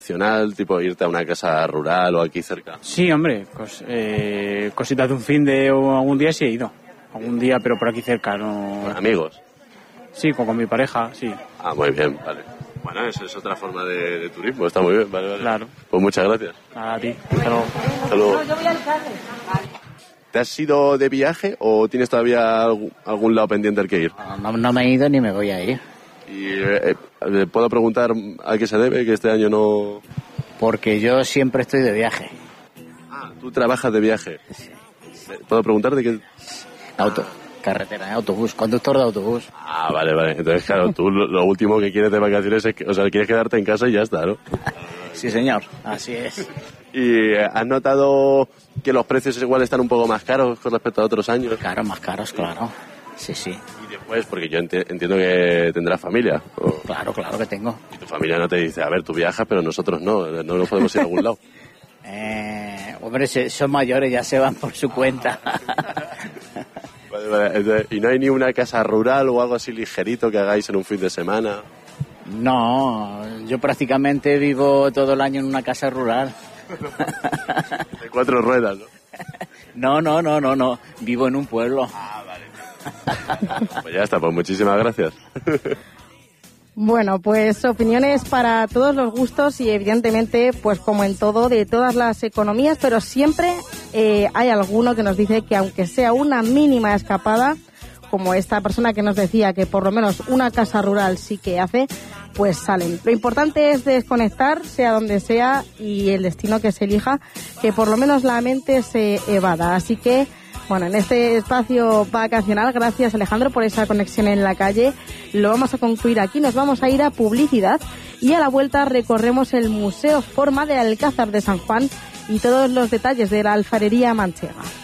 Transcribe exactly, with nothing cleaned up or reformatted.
nacional, tipo irte a una casa rural o aquí cerca? Sí, hombre, cos, eh, cositas de un fin de o algún día sí he ido. Algún día, pero por aquí cerca, no... ¿Con amigos? Sí, con, con mi pareja, sí. Ah, muy bien, vale. Bueno, eso es otra forma de, de turismo, está muy bien, vale, vale. Claro. Pues muchas gracias. A ti, hasta luego. Hasta luego. ¿Te has ido de viaje o tienes todavía algún, algún lado pendiente al que ir? No, no me he ido ni me voy a ir. Y eh, eh, ¿puedo preguntar a qué se debe que este año no...? Porque yo siempre estoy de viaje. Ah, tú trabajas de viaje. Sí. ¿Puedo preguntarte qué...? Auto, carretera, en autobús, conductor de autobús. Ah, vale, vale. Entonces, claro, tú lo, lo último que quieres de vacaciones es que, o sea, quieres quedarte en casa y ya está, ¿no? Sí, señor, así es. ¿Y eh, has notado que los precios igual están un poco más caros con respecto a otros años? Claro, más caros, claro. Sí, sí. Y después, porque yo enti- entiendo que tendrás familia. ¿O? Claro, claro que tengo. Y tu familia no te dice, a ver, tú viajas, pero nosotros no, no nos podemos ir a algún lado. Eh, hombre, son mayores, ya se van por su cuenta. Vale, vale. Entonces, ¿y no hay ni una casa rural o algo así ligerito que hagáis en un fin de semana? No, yo prácticamente vivo todo el año en una casa rural. De cuatro ruedas, ¿no? No, no, no, no, no. Vivo en un pueblo. Ah, vale. Pues ya está, pues muchísimas gracias. Bueno, pues opiniones para todos los gustos y evidentemente, pues como en todo, de todas las economías, pero siempre eh, hay alguno que nos dice que aunque sea una mínima escapada, como esta persona que nos decía que por lo menos una casa rural sí que hace, pues salen. Lo importante es desconectar, sea donde sea, y el destino que se elija, que por lo menos la mente se evada. Así que, bueno, en este espacio vacacional, gracias Alejandro por esa conexión en la calle, lo vamos a concluir aquí, nos vamos a ir a publicidad y a la vuelta recorremos el Museo Forma del Alcázar de San Juan y todos los detalles de la alfarería manchega.